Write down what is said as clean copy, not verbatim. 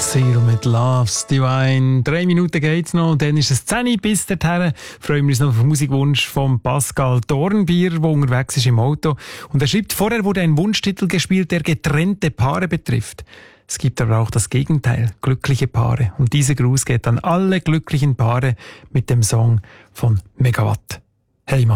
Seal mit Love's Divine. 3 Minuten geht's noch und dann ist es 10 bis dorthin. Freuen wir uns noch auf den Musikwunsch von Pascal Dornbier, der unterwegs ist im Auto. Und er schreibt, vorher wurde ein Wunschtitel gespielt, der getrennte Paare betrifft. Es gibt aber auch das Gegenteil, glückliche Paare. Und dieser Gruß geht an alle glücklichen Paare mit dem Song von Megawatt. Hey Mann.